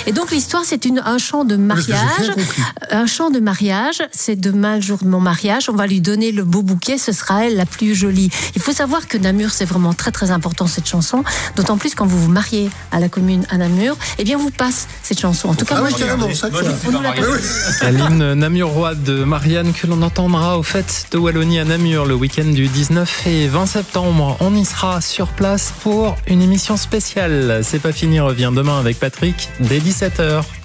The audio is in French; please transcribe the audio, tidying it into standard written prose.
Et donc l'histoire, c'est un chant de mariage. Un chant de mariage, c'est demain le jour de mon mariage. On va lui donner le beau bouquet, ce sera elle la plus jolie. Il faut savoir que Namur, c'est vraiment très très important cette chanson. D'autant plus quand vous vous mariez à la commune à Namur, eh bien vous passe cette chanson. En tout cas, moi, l'hymne namurois de Marianne que l'on entendra aux fêtes de Wallonie à Namur le week-end du 19 et 20 septembre. On y sera sur place pour une émission spéciale. C'est pas fini, revient demain avec Patrick dès 17h.